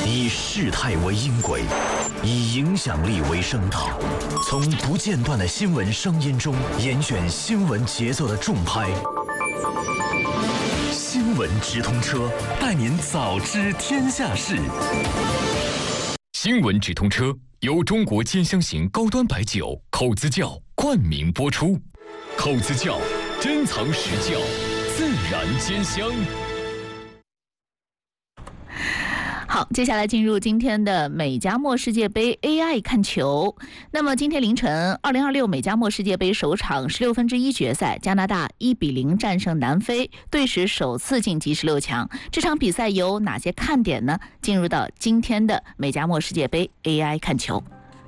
以事态为音轨，以影响力为声套，从不间断的新闻声音中严选新闻节奏的重拍。新闻直通车，带您早知天下事。 新闻直通车由中国尖香型高端白酒口子窖冠名播出。口子窖，珍藏实窖，自然兼香。 好，接下来进入今天的美加墨世界杯 AI 看球。那么今天凌晨，2026美加墨世界杯首场1/16决赛，加拿大1-0战胜南非，队史首次晋级16强。这场比赛有哪些看点呢？进入到今天的美加墨世界杯 AI 看球。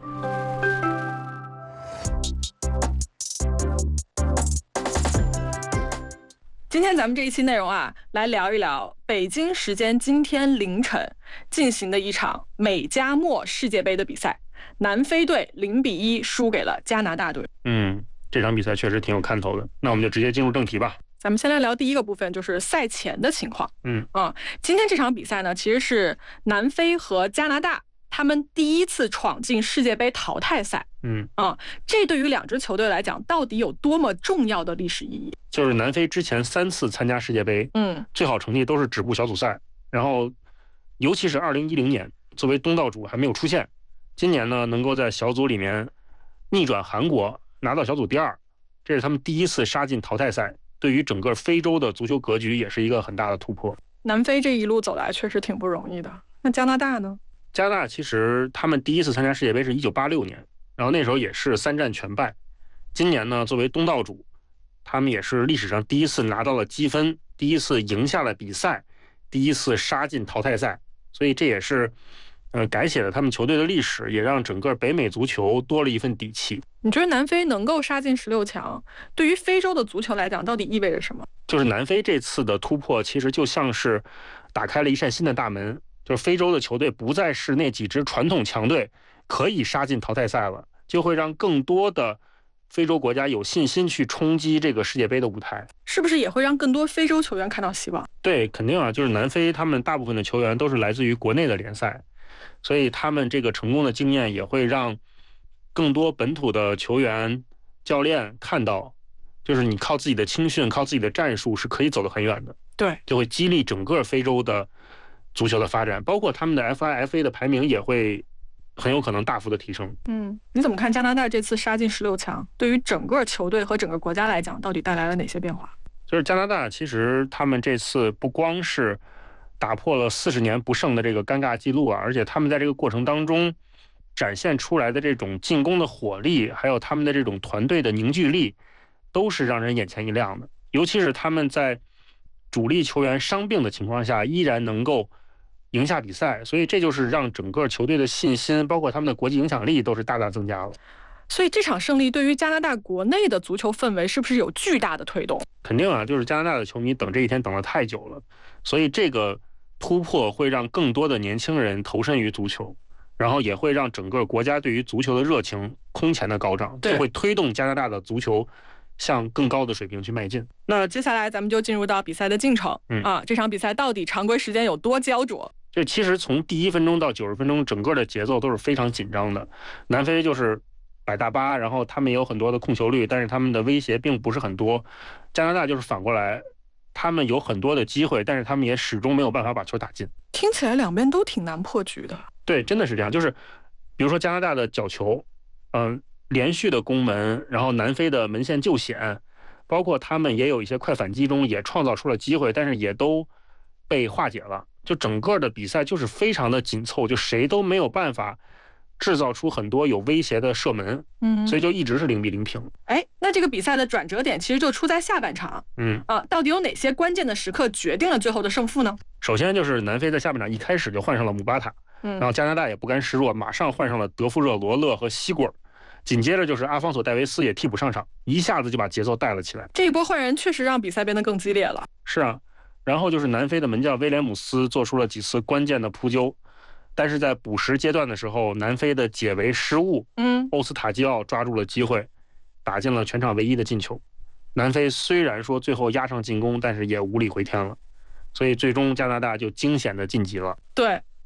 今天咱们这一期内容啊，来聊一聊北京时间今天凌晨进行的一场美加墨世界杯的比赛，南非队0-1输给了加拿大队。 这场比赛确实挺有看头的。那我们就直接进入正题吧。 咱们先来聊第一个部分，就是赛前的情况。今天这场比赛呢，其实是南非和加拿大他们第一次闯进世界杯淘汰赛。这对于两支球队来讲，到底有多么重要的历史意义？ 就是南非之前3次参加世界杯，最好成绩都是止步小组赛，然后尤其是2010年作为东道主还没有出现，今年呢能够在小组里面逆转韩国拿到小组第2，这是他们第一次杀进淘汰赛，对于整个非洲的足球格局也是一个很大的突破。 南非这一路走来确实挺不容易的。那加拿大呢？ 加拿大其实他们第一次参加世界杯是1986年，然后那时候也是3战全败。今年呢作为东道主，他们也是历史上第一次拿到了积分，第一次赢下了比赛，第一次杀进淘汰赛，所以这也是改写了他们球队的历史，也让整个北美足球多了一份底气。 你觉得南非能够杀进16强，对于非洲的足球来讲，到底意味着什么？ 就是南非这次的突破，其实就像是打开了一扇新的大门，就是非洲的球队不再是那几支传统强队可以杀进淘汰赛了，就会让更多的非洲国家有信心去冲击这个世界杯的舞台。 是不是也会让更多非洲球员看到希望？ 对，肯定啊，就是南非他们大部分的球员都是来自于国内的联赛，所以他们这个成功的经验也会让更多本土的球员、教练看到，就是你靠自己的青训、靠自己的战术是可以走得很远的。 对， 就会激励整个非洲的足球的发展，包括他们的 FIFA 的排名也会很有可能大幅的提升。 你怎么看加拿大这次杀进16强，对于整个球队和整个国家来讲，到底带来了哪些变化？ 就是加拿大其实他们这次不光是打破了40年不胜的这个尴尬记录啊，而且他们在这个过程当中展现出来的这种进攻的火力，还有他们的这种团队的凝聚力，都是让人眼前一亮的。尤其是他们在主力球员伤病的情况下，依然能够赢下比赛，所以这就是让整个球队的信心，包括他们的国际影响力都是大大增加了。 所以这场胜利对于加拿大国内的足球氛围是不是有巨大的推动？ 肯定啊，就是加拿大的球迷等这一天等得太久了，所以这个突破会让更多的年轻人投身于足球，然后也会让整个国家对于足球的热情空前的高涨，就会推动加拿大的足球向更高的水平去迈进。 那接下来咱们就进入到比赛的进程。这场比赛到底常规时间有多焦灼？ 就其实从第1分钟到90分钟，整个的节奏都是非常紧张的。南非就是摆大巴，然后他们也有很多的控球率，但是他们的威胁并不是很多。加拿大就是反过来，他们有很多的机会，但是他们也始终没有办法把球打进。 听起来两边都挺难破局的。 对，真的是这样。就是比如说加拿大的角球，连续的攻门，然后南非的门线救险，包括他们也有一些快反击中也创造出了机会，但是也都被化解了。就整个的比赛就是非常的紧凑，就谁都没有办法制造出很多有威胁的射门，所以就一直是0-0平。 那这个比赛的转折点其实就出在下半场。到底有哪些关键的时刻决定了最后的胜负呢？ 首先就是南非在下半场一开始就换上了姆巴塔，然后加拿大也不甘示弱，马上换上了德富热、罗勒和西果尔，紧接着就是阿方索戴维斯也替补上场，一下子就把节奏带了起来。 这一波换人确实让比赛变得更激烈了。 是啊，然后就是南非的门将威廉姆斯做出了几次关键的扑救，但是在补时阶段的时候，南非的解围失误，欧斯塔基奥抓住了机会，打进了全场唯一的进球。南非虽然说最后压上进攻，但是也无力回天了，所以最终加拿大就惊险的晋级了。 对，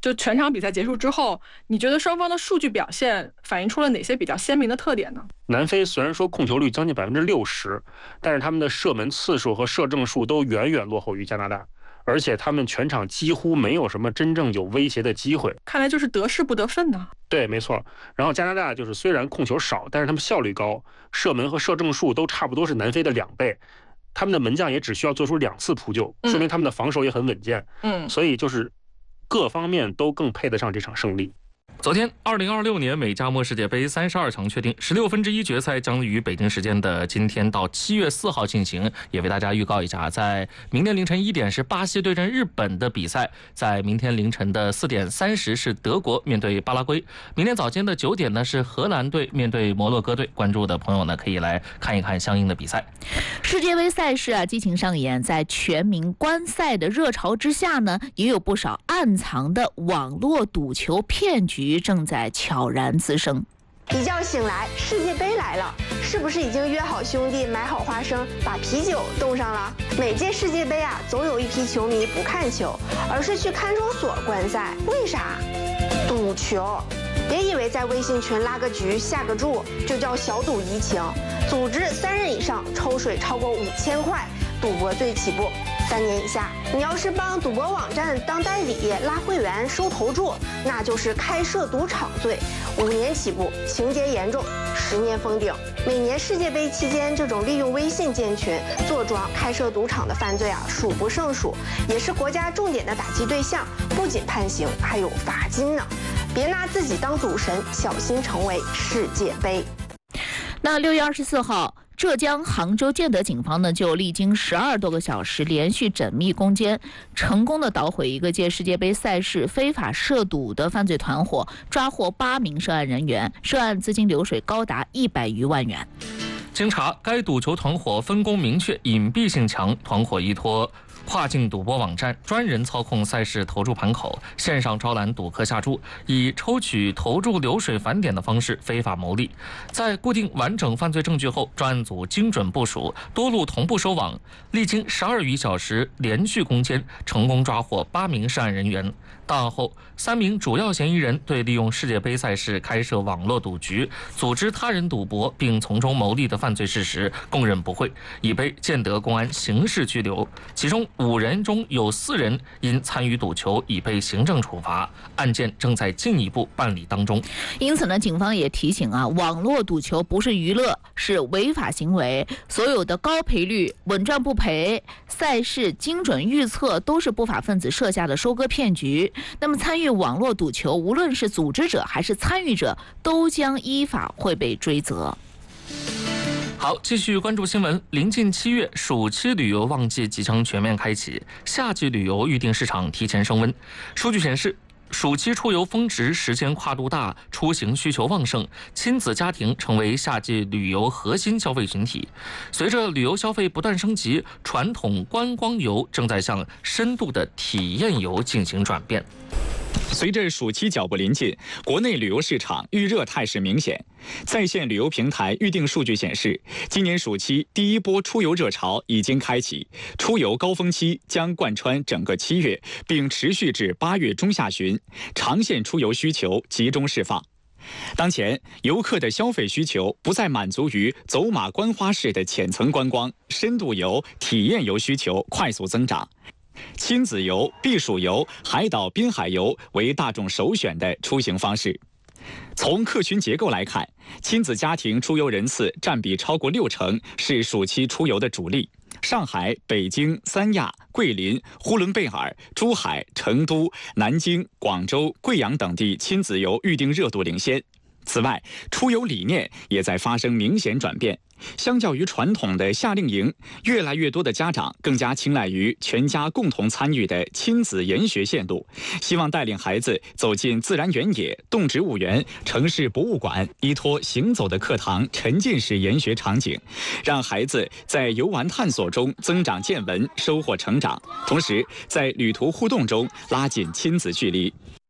就全场比赛结束之后，你觉得双方的数据表现反映出了哪些比较鲜明的特点呢？ 南非虽然说控球率将近60%，但是他们的射门次数和射正数都远远落后于加拿大，而且他们全场几乎没有什么真正有威胁的机会。 看来就是得势不得分呢。 对，没错。然后加拿大就是虽然控球少，但是他们效率高，射门和射正数都差不多是南非的2倍。他们的门将也只需要做出2次扑救，说明他们的防守也很稳健。所以就是各方面都更配得上这场胜利。 昨天，2026年美加墨世界杯32强确定，16分之一决赛将于北京时间的今天到7月4号进行。也为大家预告一下，在明天凌晨1点是巴西对阵日本的比赛，在明天凌晨的4点30是德国面对巴拉圭，明天早间的9点呢是荷兰队面对摩洛哥队。关注的朋友呢可以来看一看相应的比赛。 世界杯赛事激情上演，在全民观赛的热潮之下呢，也有不少暗藏的网络赌球骗局正在悄然滋生。 一觉醒来，世界杯来了，是不是已经约好兄弟买好花生，把啤酒冻上了？每届世界杯总有一批球迷不看球，而是去看守所观赛。为啥？赌球。别以为在微信群拉个局下个注就叫小赌怡情，组织3人以上抽水超过5000块，赌博罪起步3年以下。你要是帮赌博网站当代理、拉会员、收投注，那就是开设赌场罪，5年起步，情节严重，10年封顶。每年世界杯期间，这种利用微信建群、坐庄、开设赌场的犯罪数不胜数，也是国家重点的打击对象，不仅判刑，还有罚金呢。别拿自己当赌神，小心成为世界杯。 那6月24号，浙江杭州建德警方呢就历经12多个小时连续缜密攻坚，成功的捣毁一个届世界杯赛事非法涉赌的犯罪团伙，抓获8名涉案人员，涉案资金流水高达100余万元。 经查，该赌球团伙分工明确，隐蔽性强，团伙依托跨境赌博网站，专人操控赛事投注盘口，线上招揽赌客下注，以抽取投注流水返点的方式非法牟利。在固定完整犯罪证据后，专案组精准部署，多路同步收网，历经12余小时连续攻坚，成功抓获8名涉案人员。档案后，3名主要嫌疑人对利用世界杯赛事开设网络赌局、组织他人赌博并从中牟利的犯罪事实供认不讳，已被建德公安刑事拘留。其中5人中有4人因参与赌球已被行政处罚，案件正在进一步办理当中。 因此呢，警方也提醒网络赌球不是娱乐，是违法行为。所有的高赔率、稳赚不赔、赛事精准预测都是不法分子设下的收割骗局。那么参与网络赌球，无论是组织者还是参与者，都将依法会被追责。 好，继续关注新闻。临近7月，暑期旅游旺季即将全面开启，夏季旅游预订市场提前升温。数据显示，暑期出游峰值，时间跨度大，出行需求旺盛，亲子家庭成为夏季旅游核心消费群体。随着旅游消费不断升级，传统观光游正在向深度的体验游进行转变。 随着暑期脚步临近，国内旅游市场预热态势明显。在线旅游平台预订数据显示，今年暑期第一波出游热潮已经开启，出游高峰期将贯穿整个7月，并持续至8月中下旬，长线出游需求集中释放。当前，游客的消费需求不再满足于走马观花式的浅层观光，深度游、体验游需求快速增长。亲子游、避暑游、海岛滨海游为大众首选的出行方式。从客群结构来看，亲子家庭出游人次占比超过60%，是暑期出游的主力。上海、北京、三亚、桂林、呼伦贝尔、珠海、成都、南京、广州、贵阳等地亲子游预订热度领先。此外，出游理念也在发生明显转变。相较于传统的夏令营，越来越多的家长更加青睐于全家共同参与的亲子研学线路，希望带领孩子走进自然原野、动植物园、城市博物馆，依托行走的课堂沉浸式研学场景，让孩子在游玩探索中增长见闻，收获成长，同时在旅途互动中拉近亲子距离。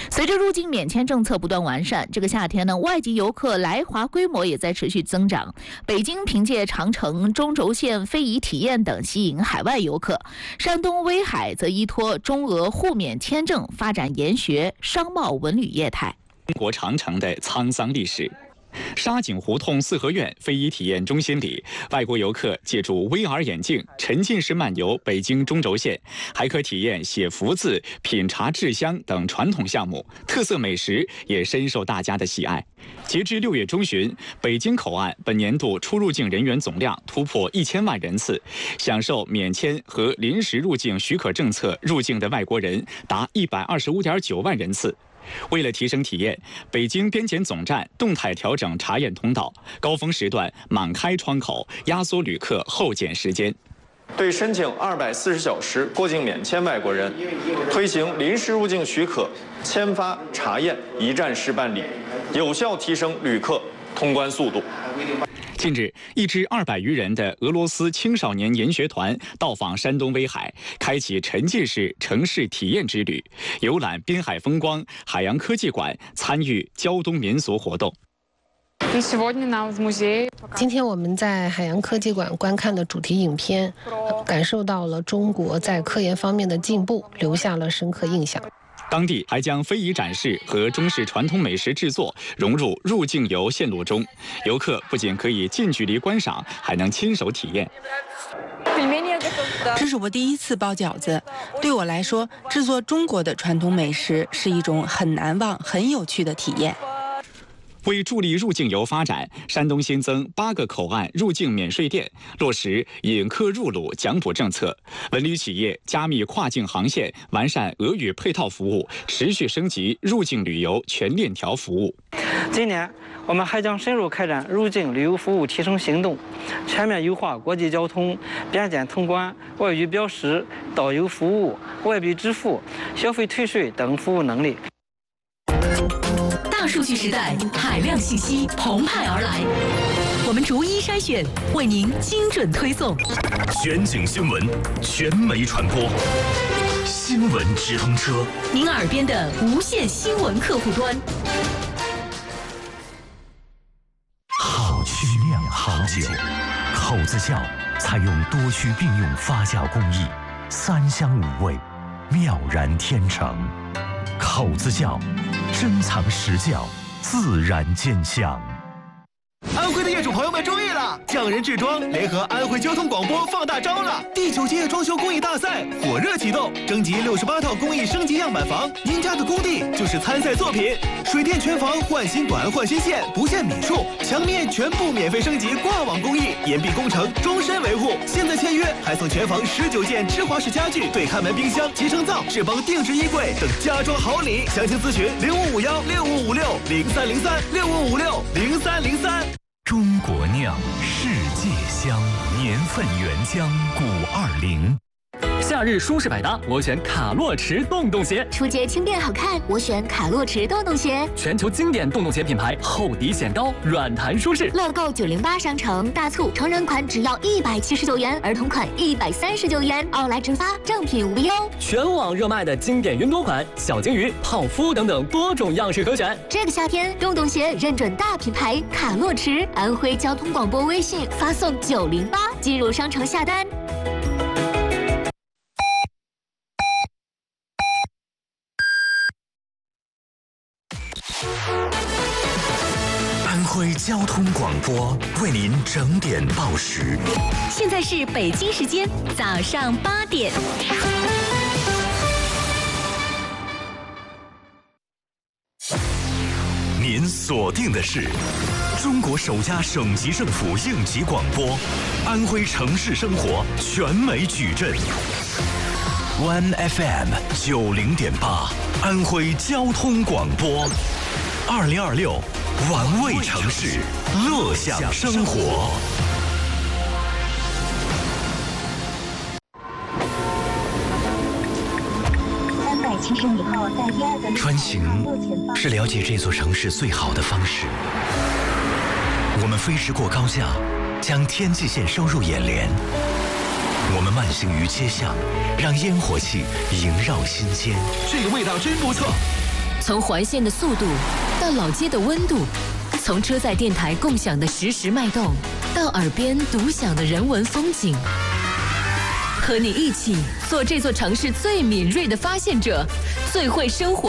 随着入境免签政策不断完善，这个夏天呢，外籍游客来华规模也在持续增长。北京凭借长城、中轴线非遗体验等吸引海外游客，山东威海则依托中俄互免签证发展研学、商贸文旅业态。 中国长城的沧桑历史。沙井胡同四合院非遗体验中心里，外国游客借助 VR 眼镜沉浸式漫游北京中轴线，还可体验写福字、品茶制香等传统项目，特色美食也深受大家的喜爱。截至6月中旬，北京口岸本年度出入境人员总量突破1000万人次，享受免签和临时入境许可政策入境的外国人达125.9万人次。为了提升体验，北京边检总站动态调整查验通道，高峰时段满开窗口，压缩旅客候检时间。 对申请240小时过境免签外国人，推行临时入境许可签发查验一站式办理，有效提升旅客通关速度。 近日，一支200余人的俄罗斯青少年研学团到访山东威海，开启沉浸式城市体验之旅，游览滨海风光、海洋科技馆，参与胶东民俗活动。 今天我们在海洋科技馆观看了主题影片，感受到了中国在科研方面的进步，留下了深刻印象。 当地还将非遗展示和中式传统美食制作融入入境游线路中，游客不仅可以近距离观赏，还能亲手体验。 这是我第一次包饺子，对我来说，制作中国的传统美食是一种很难忘、很有趣的体验。 为助力入境游发展，山东新增8个口岸入境免税店，落实引客入鲁奖补政策。文旅企业加密跨境航线，完善俄语配套服务，持续升级入境旅游全链条服务。 今年，我们还将深入开展入境旅游服务提升行动，全面优化国际交通、边检通关、外语标识、导游服务、外币支付、消费退税等服务能力。 大数据时代，海量信息澎湃而来，我们逐一筛选，为您精准推送。 全景新闻，全媒传播，新闻直通车， 您耳边的无线新闻客户端。 好曲酿好酒，口子窖采用多区并用发酵工艺，3香5味，妙然天成。口子窖，珍藏实窖，自然见香。 安徽的业主朋友们注意了，匠人制装联合安徽交通广播放大招了！第9届装修工艺大赛火热启动，征集68套工艺升级样板房，您家的工地就是参赛作品。水电全房换新管换新线，不限米数，墙面全部免费升级挂网工艺，严密工程，终身维护。现在签约还送全房19件芝华士家具、对看门冰箱、集成灶、智邦定制衣柜等家装好礼。详情咨询65516556030365560303。 中国酿，世界香，年份原浆520。 夏日舒适百搭，我选卡洛驰洞洞鞋。 出街轻便好看，我选卡洛驰洞洞鞋。 全球经典洞洞鞋品牌，厚底显高，软弹舒适。 乐购908商城大促，成人款只要179元，儿童款139元，奥莱直发，正品无忧。 全网热卖的经典云朵款、小鲸鱼、泡芙等等多种样式可选。 这个夏天，洞洞鞋认准大品牌卡洛驰。安徽交通广播微信发送908，进入商城下单。 安徽交通广播为您整点报时。 现在是北京时间早上8点。 您锁定的是中国首家省级政府应急广播，安徽城市生活全媒矩阵。One FM 90.8，安徽交通广播，2026玩味城市，乐享生活。 370米后，在第2个穿行是了解这座城市最好的方式。我们飞驰过高架，将天际线收入眼帘。我们慢行于街巷，让烟火气萦绕心间。 这个味道真不错。 从环线的速度到老街的温度，从车载电台共享的实时脉动，到耳边独享的人文风景。和你一起做这座城市最敏锐的发现者，最会生活